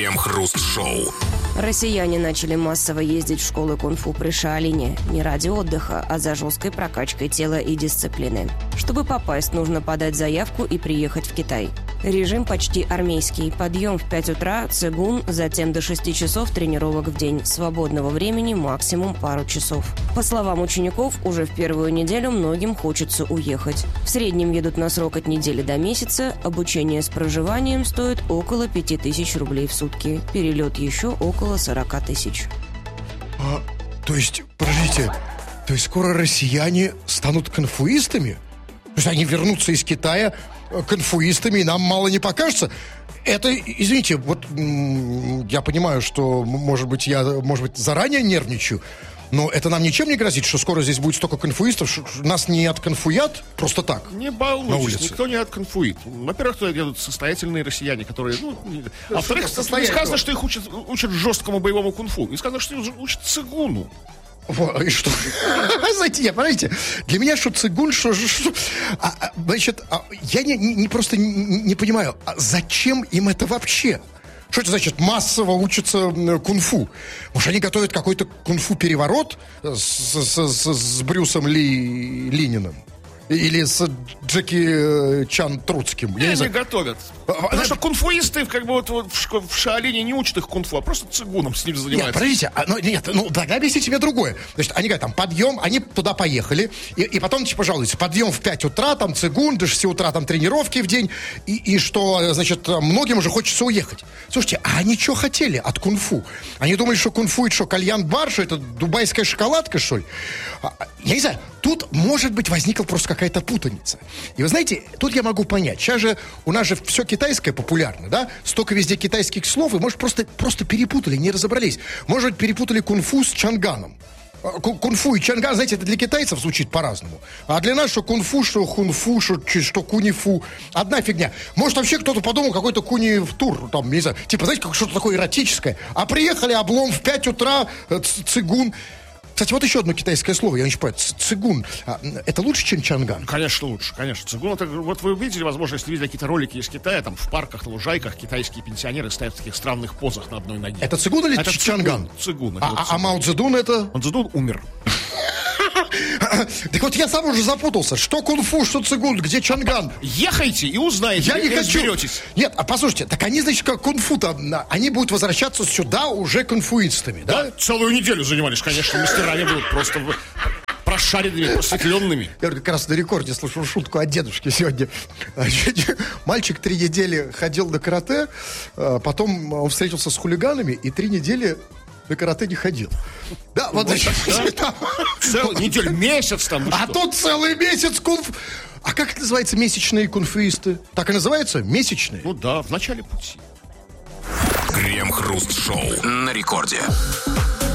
Крем-хруст-шоу. Россияне начали массово ездить в школы кунг-фу при Шаолине не ради отдыха, а за жесткой прокачкой тела и дисциплины. Чтобы попасть, нужно подать заявку и приехать в Китай. Режим почти армейский. Подъем в 5 утра, цигун, затем до 6 часов тренировок в день. Свободного времени максимум пару часов. По словам учеников, уже в первую неделю многим хочется уехать. В среднем едут на срок от недели до месяца. Обучение с проживанием стоит около 5000 рублей в сутки. Перелет еще около 40 тысяч. То есть, подождите, то есть скоро россияне станут конфуистами? То есть они вернутся из Китая конфуистами, и нам мало не покажется? Это, извините, вот я понимаю, что, может быть, заранее нервничаю, но это нам ничем не грозит, что скоро здесь будет столько конфуистов, что нас не отконфуят просто так. Не балуйтесь, никто не отконфуит. Во-первых, туда едут состоятельные россияне, которые... А во-вторых, не сказано, что их учат жесткому боевому кунг-фу. Не сказано, что их учат цигуну. И что? Знаете, подождите, для меня что цигун, что... Значит, я просто не понимаю, зачем им это вообще? Что это значит массово учатся кунг-фу? Может, они готовят какой-то кунг-фу-переворот с Брюсом Лининым? Или с Джеки Чан Троцким? Не готовят. Потому что кунг-фуисты в Шаолине не учат их кунг-фу, а просто цигуном с ним занимаются. Нет, подождите, тогда объясните мне другое. Значит, они говорят, там, подъем, они туда поехали, и потом, жалуются, подъем в 5 утра, там, цигун, до 6 утра, там, тренировки в день, и что, значит, многим уже хочется уехать. Слушайте, а они что хотели от кунг-фу? Они думали, что кунг-фу это что, кальян-бар, что это дубайская шоколадка, что ли? Я не знаю, тут, может быть, возникла просто какая-то путаница. И вы знаете, тут я могу понять. Сейчас же у нас же все китайское популярно, да? Столько везде китайских слов, и, может, просто перепутали, не разобрались. Может быть, перепутали кунг-фу с чанганом. Кунг-фу и чанган, знаете, это для китайцев звучит по-разному. А для нас что кунг-фу, что хунг-фу, что куни-фу. Одна фигня. Может, вообще кто-то подумал, какой-то куни-тур, там, не знаю, типа, знаете, как что-то такое эротическое. А приехали, облом в 5 утра, цигун. Кстати, вот еще одно китайское слово, я не понимаю, цигун. Это лучше, чем чанган? Конечно, лучше, конечно. Цигун, это, вот вы видели, возможно, если видели какие-то ролики из Китая, там в парках, на лужайках китайские пенсионеры стоят в таких странных позах на одной ноге. Это цигун или чанган? Цигун. А Мао Цзэдун это? Мао Цзэдун умер. Так вот я сам уже запутался. Что кунг-фу, что цигун, где чанган? Ехайте и узнаете. Я не хочу. Разберетесь. Нет, а послушайте, так они, значит, как кунг-фу-то, они будут возвращаться сюда уже конфуистами, да? Целую неделю занимались, конечно, мастерами будут просто прошаренными, просветленными. Я как раз на рекорде слышал шутку от дедушки сегодня. Мальчик 3 недели ходил на карате, потом он встретился с хулиганами и 3 недели на карате не ходил. Да, вот значит. Целую неделю, месяц там. А тут целый месяц кунг-фу. А как это называется, месячные кунг-фуисты? Так и называются? Месячные? Ну да, в начале пути. Крем-хруст-шоу на рекорде.